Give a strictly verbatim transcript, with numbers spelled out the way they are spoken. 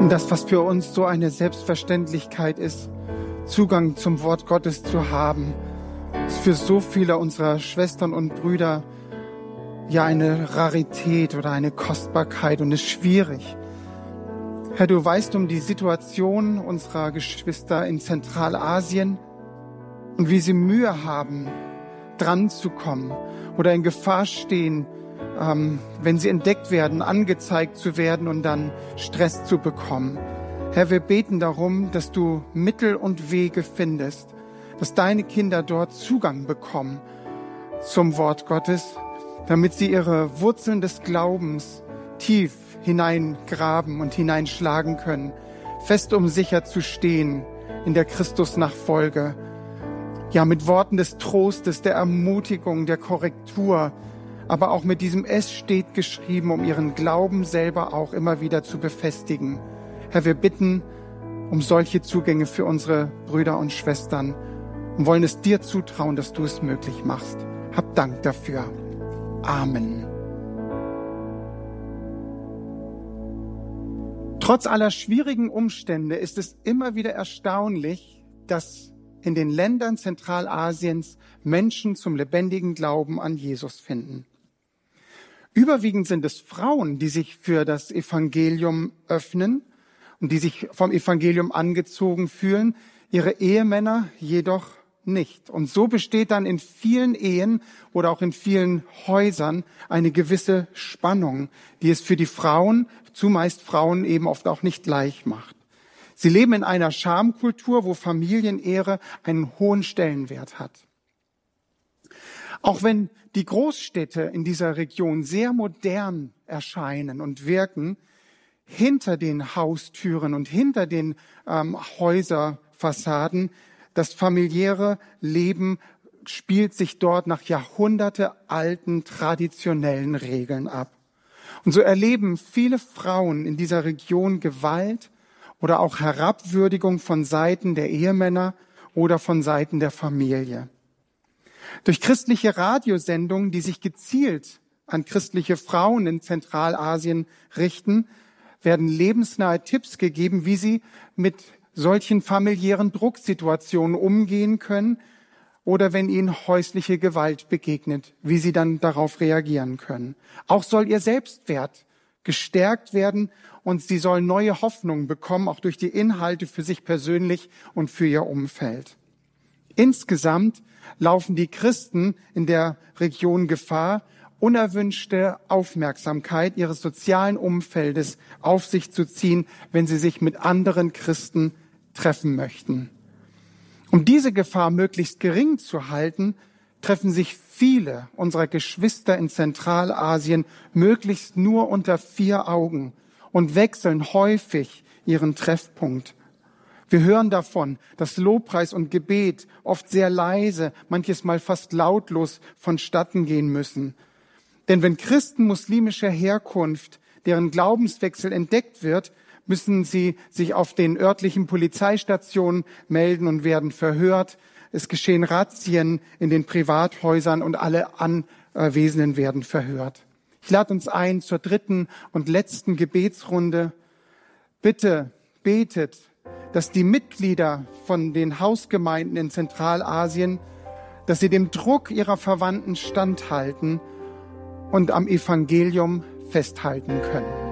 Das, was für uns so eine Selbstverständlichkeit ist, Zugang zum Wort Gottes zu haben, ist für so viele unserer Schwestern und Brüder ja eine Rarität oder eine Kostbarkeit und ist schwierig. Herr, du weißt um die Situation unserer Geschwister in Zentralasien und wie sie Mühe haben, dran zu kommen oder in Gefahr stehen, ähm, wenn sie entdeckt werden, angezeigt zu werden und dann Stress zu bekommen. Herr, wir beten darum, dass du Mittel und Wege findest, dass deine Kinder dort Zugang bekommen zum Wort Gottes, damit sie ihre Wurzeln des Glaubens tief hineingraben und hineinschlagen können, fest um sicher zu stehen in der Christusnachfolge. Ja, mit Worten des Trostes, der Ermutigung, der Korrektur, aber auch mit diesem Es steht geschrieben, um ihren Glauben selber auch immer wieder zu befestigen. Herr, wir bitten um solche Zugänge für unsere Brüder und Schwestern und wollen es dir zutrauen, dass du es möglich machst. Hab Dank dafür. Amen. Trotz aller schwierigen Umstände ist es immer wieder erstaunlich, dass in den Ländern Zentralasiens Menschen zum lebendigen Glauben an Jesus finden. Überwiegend sind es Frauen, die sich für das Evangelium öffnen und die sich vom Evangelium angezogen fühlen, ihre Ehemänner jedoch nicht. Und so besteht dann in vielen Ehen oder auch in vielen Häusern eine gewisse Spannung, die es für die Frauen, zumeist Frauen, eben oft auch nicht leicht macht. Sie leben in einer Schamkultur, wo Familienehre einen hohen Stellenwert hat. Auch wenn die Großstädte in dieser Region sehr modern erscheinen und wirken, hinter den Haustüren und hinter den ähm, Häuserfassaden, das familiäre Leben spielt sich dort nach jahrhundertealten traditionellen Regeln ab. Und so erleben viele Frauen in dieser Region Gewalt oder auch Herabwürdigung von Seiten der Ehemänner oder von Seiten der Familie. Durch christliche Radiosendungen, die sich gezielt an christliche Frauen in Zentralasien richten, werden lebensnahe Tipps gegeben, wie sie mit solchen familiären Drucksituationen umgehen können oder wenn ihnen häusliche Gewalt begegnet, wie sie dann darauf reagieren können. Auch soll ihr Selbstwert gestärkt werden und sie sollen neue Hoffnungen bekommen, auch durch die Inhalte für sich persönlich und für ihr Umfeld. Insgesamt laufen die Christen in der Region Gefahr, unerwünschte Aufmerksamkeit ihres sozialen Umfeldes auf sich zu ziehen, wenn sie sich mit anderen Christen treffen möchten. Um diese Gefahr möglichst gering zu halten, treffen sich viele unserer Geschwister in Zentralasien möglichst nur unter vier Augen und wechseln häufig ihren Treffpunkt. Wir hören davon, dass Lobpreis und Gebet oft sehr leise, manches Mal fast lautlos vonstatten gehen müssen. Denn wenn Christen muslimischer Herkunft, deren Glaubenswechsel entdeckt wird, müssen sie sich auf den örtlichen Polizeistationen melden und werden verhört. Es geschehen Razzien in den Privathäusern und alle Anwesenden werden verhört. Ich lade uns ein zur dritten und letzten Gebetsrunde. Bitte betet, dass die Mitglieder von den Hausgemeinden in Zentralasien, dass sie dem Druck ihrer Verwandten standhalten und am Evangelium festhalten können.